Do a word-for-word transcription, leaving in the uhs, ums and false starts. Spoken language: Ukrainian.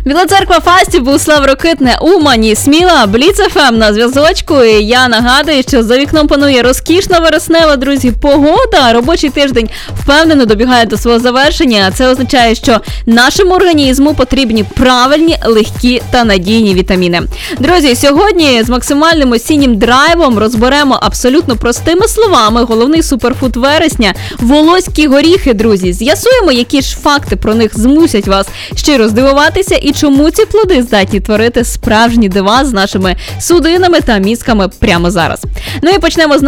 Біла церква Фастів, Богуслав Рокитне, Умані, Сміла, Бліц еф ем на зв'язочку. І я нагадую, що за вікном панує розкішна вереснева, друзі, погода. Робочий тиждень впевнено добігає до свого завершення. Це означає, що нашому організму потрібні правильні, легкі та надійні вітаміни. Друзі, сьогодні з максимальним осіннім драйвом розберемо абсолютно простими словами головний суперфуд вересня – волоські горіхи, друзі. З'ясуємо, які ж факти про них змусять вас щиро здивуватися і чому ці плоди здатні творити справжні дива з нашими судинами та мізками прямо зараз. Ну і почнемо з